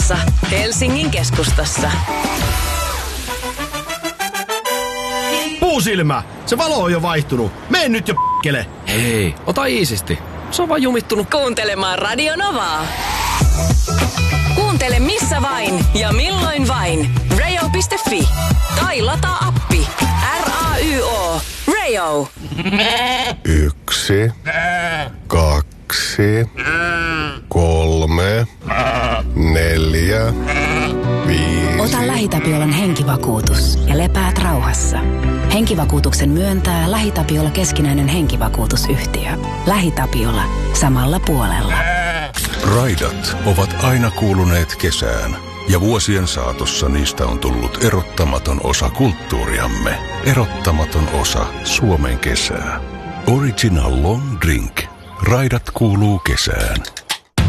Radiossa Helsingin keskustassa. Puusilmä! Se valo on jo vaihtunut. Mene nyt jo p***kele. Hei, ota iisisti. Se on vaan jumittunut. Kuuntelemaan Radio Novaa. Kuuntele missä vain ja milloin vain. Radio.fi tai lataa appi. RAYO. Radio. 1, 2, 3, 4, 5. Ota LähiTapiolan henkivakuutus ja lepäät rauhassa. Henkivakuutuksen myöntää LähiTapiola keskinäinen henkivakuutusyhtiö. LähiTapiola. Samalla puolella. Raidat ovat aina kuuluneet kesään. Ja vuosien saatossa niistä on tullut erottamaton osa kulttuuriamme. Erottamaton osa Suomen kesää. Original Long Drink. Raidat kuuluu kesään.